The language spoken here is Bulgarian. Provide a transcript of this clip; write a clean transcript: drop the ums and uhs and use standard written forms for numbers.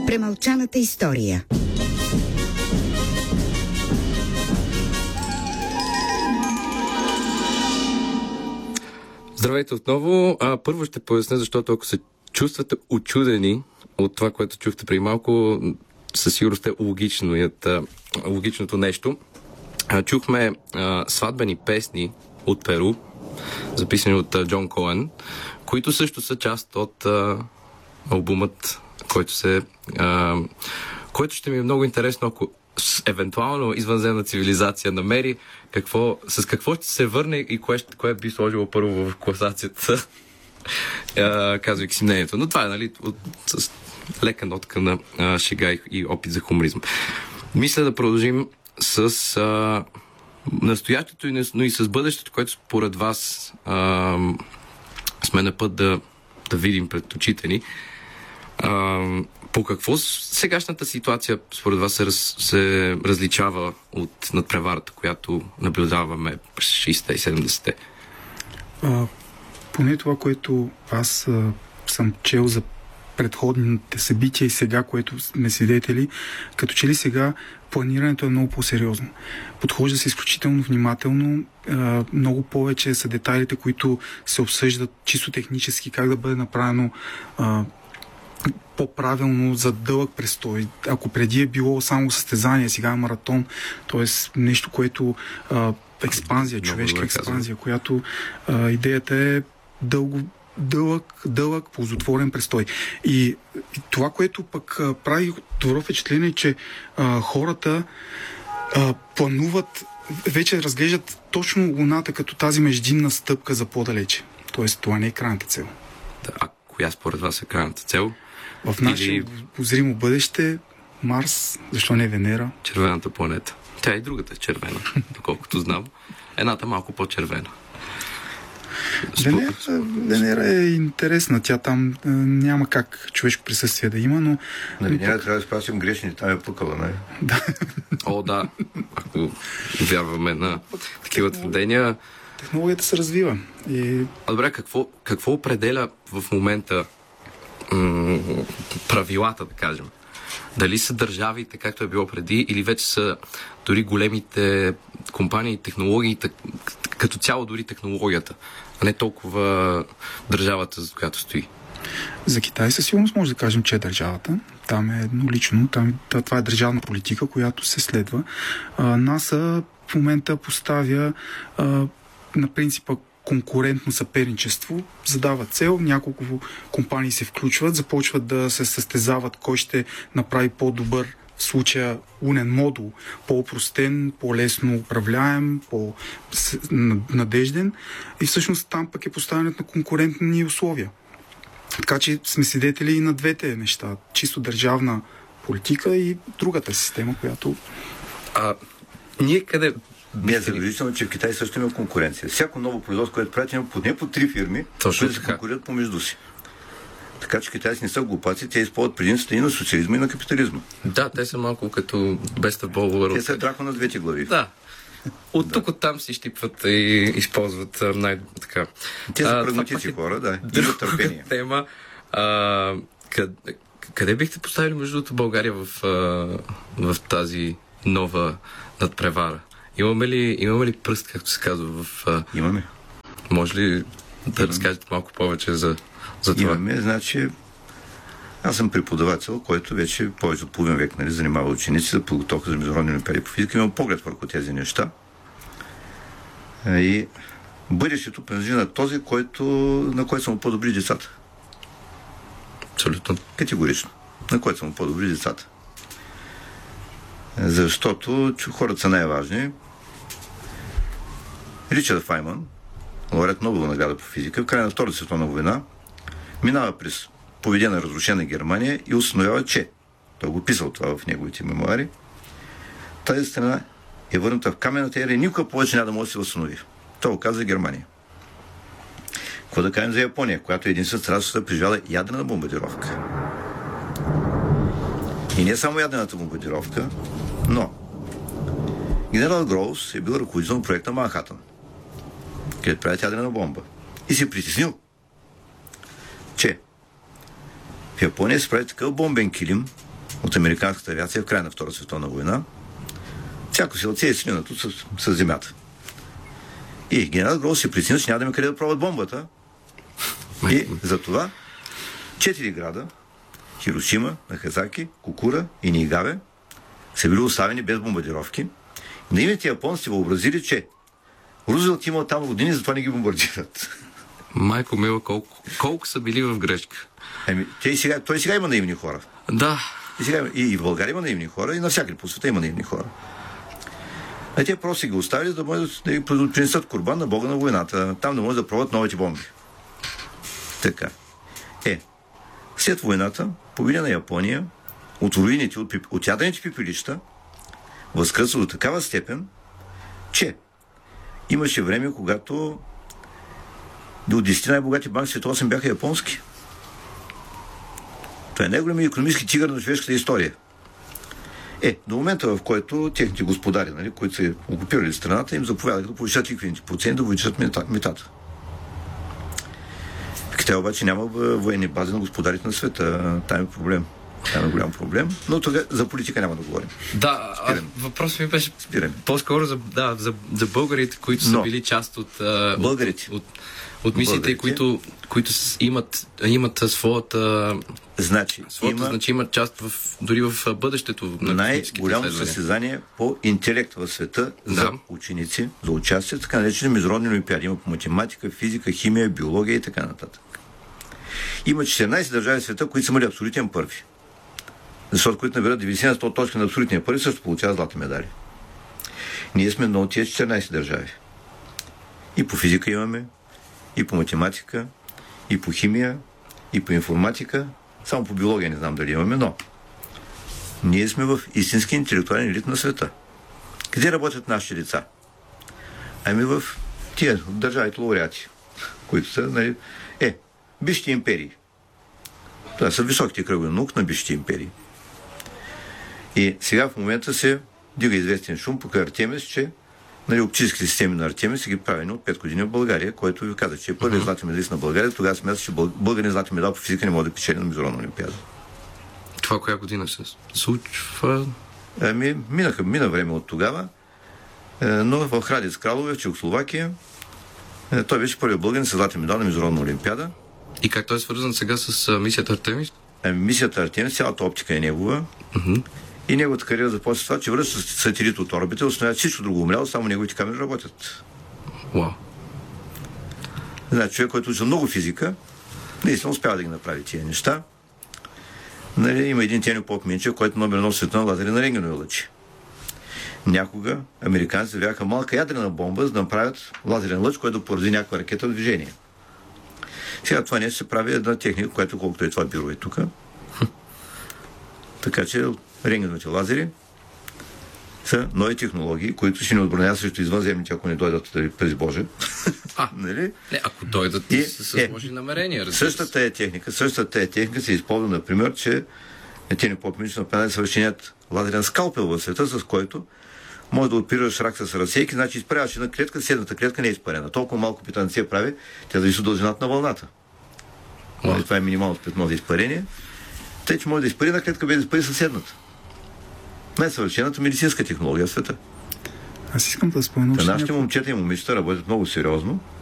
Премълчаната история. Здравейте отново. Първо ще поясня, защото ако се чувствате учудени от това, което чухте преди малко, със сигурност е логичното нещо. Чухме сватбени песни от Перу, записани от Джон Коен, които също са част от албумът, който ще ми е много интересно, ако евентуално извънземна цивилизация намери с какво ще се върне и кое би сложило първо в класацията, казвайки си мнението. Но това е, с лека нотка на шега и опит за хуморизъм. Мисля да продължим с настоящето, но и с бъдещето, което според вас сме на път да видим пред очите ни. По какво сегашната ситуация според вас се различава от надпреварата, която наблюдаваме през 60-те и 70-те? Поне това, което аз съм чел за предходните събития и сега, което сме свидетели, като че ли сега планирането е много по-сериозно. Подхожда се изключително внимателно, много повече са детайлите, които се обсъждат чисто технически, как да бъде направено по-правилно за дълъг престой. Ако преди е било само състезание, сега е маратон, т.е. нещо, което експанзия, човешка експанзия, която идеята е дълъг, ползотворен престой. И това, което пък прави добро впечатление, е, че хората плануват, вече разглеждат точно Луната като тази междинна стъпка за по-далече. Тоест, това не е крайната цел. Да, а коя според вас е крайната цел? В наше обозримо бъдеще Марс, защо не Венера? Червената планета. Тя и другата е червена, доколкото знам. Едната малко по-червена. Венера е интересна. Тя там няма как човешко присъствие да има, но... На Венера трябва да спасим грешни, там е пукала, не? Да. О, да. Ако вярваме на такива твърдения... Технологията се развива. Добре, какво определя в момента правилата, да кажем? Дали са държавите, както е било преди, или вече са дори големите компании, технологии, като цяло дори технологията, а не толкова държавата, за която стои? За Китай със сигурност може да кажем, че е държавата. Там е еднолично. Това е държавна политика, която се следва. НАСА в момента поставя на принципа конкурентно съперничество, задава цел, няколко компании се включват, започват да се състезават кой ще направи по-добър, в случая лунен модул, по-опростен, по-лесно управляем, по-надежден и всъщност там пък е поставянето на конкурентни условия. Така че сме свидетели и на двете неща. Чисто държавна политика и другата система, която... Ние къде... Не е забележително, че в Китай също има конкуренция. Всяко ново производство, което правят, има поне по 3 фирми, които се конкурират помежду си. Така че китайци не са глупаци, те използват предимствата и на социализма, и на капитализма. Да, те са малко като Best of both worlds. Те са дракон на двете глави. Да. От тук оттам си щипват и използват най-така. Те са прагматици хора, да. Имат търпение. Тема. Къде бихте поставили между другото България в тази нова надпревара? Имаме ли пръст, както се казва в... Имаме. Може ли да разкажете малко повече за това? Имаме, значи... Аз съм преподавател, който вече повече от половин век занимава ученици за подготовка за международни олимпиади по физика. Имам поглед върху тези неща. И бъдещето принадлежи на този, на който са му по-добри децата. Абсолютно. Категорично. На който са му по-добри децата. Защото хората са най-важни. Ричард Файман, лауреат Нобелова награда по физика, в края на Втората световна война минава през победена разрушена Германия и установява, че той го писал това в неговите мемуари, тази страна е върната в каменната ера и никога повече няма да може да се възстанови. Той го каза Германия. Какво да кажем за Япония, която е единствена страна, която преживяла ядрена бомбардировка. И не само ядрената бомбардировка, но генерал Гроус е бил ръководител на проекта Манхатън, където правят ядрена бомба. И се притеснил, че в Япония се прави такъв бомбен килим, от американската авиация в края на Втората световна война. Всяко селце е сринато с земята. И генерал Гроус се притесни, че няма да има къде да пробват бомбата. И затова 4 града, Хирошима, Нагасаки, Кокура и Нигаве, са били оставени без бомбардировки. Наивните японци въобразили, че Рузвелт имал там родини, затова не ги бомбардират. Майко мила, колко са били в грешка? Той сега има наивни хора. Да. И в България има наивни хора, и навсякъде по света има наивни хора. А те просто ги оставили, за да могат да принесат курбан на Бога на войната. Там да могат да пробват новите бомби. Така. След войната, победа на Япония, от руините, от ядрените пепелища, възкръсва до такава степен, че имаше време, когато до 10 най-богати банки в света 8 бяха японски. Това е най-големият икономически тигър на човешката история. До момента, в който техните господари, нали, които са окупирали страната, им заповядаха да повишат ликвидните проценти, да увеличат митата. В Китай обаче няма военни бази на господарите на света. Там е проблем. Там е голям проблем. Но тогава за политика няма да говорим. Да, въпросът ми беше по-скоро за българите, които са били част от българите. От мисиите, които имат своята значимат част дори в бъдещето на най-голямо състезание по интелект в света за ученици, за участие, така наречени международни олимпиади. Има по математика, физика, химия, биология и така нататък. Има 14 държави в света, които са имали абсолютен първи. Защото които набират 90-100 точки на абсолютния първи, също получават златни медали. Ние сме едно от тия 14 държави. И по физика имаме, и по математика, и по химия, и по информатика. Само по биология не знам дали имаме, но ние сме в истински интелектуален елит на света. Къде работят нашите деца? Ами в тия държавите лауреати, които са, бившите империи. Това са високите кръгове наук на бившите империи. И сега в момента се дига известен шум покрай Артемис, че оптическите системи на Артемис са ги правени от 5 години в България, който ви каза, че е първият златен медалист на България. Тогава смята, че българин златен медал по физика не може да печели на международна олимпиада. Това коя година се случва? Мина време от тогава, но в Храдец Кралове, в Чехословакия, той беше първият българин с златен медал на международна олимпиада. И как той е свързан сега с мисията Артемис? Мисията Артемис, цялата оптика е негова. И неговата кариера започва с това, че връща сателит от орбита, установява всичко друго умряло, само неговите камери работят. Вау. Значи, човек, който учил много физика, наистина успява да ги направи тия неща. Има един Теню Поп-Минчев, който номер 1 в света на лазери на рентгенови лъчи. Някога американците завяха малка ядрена бомба, за да направят лазерен лъч, който да поради някаква ракета в движение. Сега това нещо се прави една техника, която колкото е това бюро е тук. Така че рентгеновите лазери са нови технологии, които ще ни отбранят срещу извънземните, ако не дойдат през Боже. Нали? Не, ако дойдат с Божи намерения. Същата е техника се използва, например, че Теню Поп-Минчев направи да съвършеният лазерен скалпел в света, с който може да отпираш рак с разсейки, значи изпаряваш една клетка, седната клетка не е изпарена. Толкова малко питание прави, тя зависи от дължината на вълната. Това е минимално спетно за изпарение. Тъй, че може да изпари една клетка без да изпари съседната. Най-съвършената медицинска технология в света. Аз искам да спомена. Нашите момчета и момичета работят много сериозно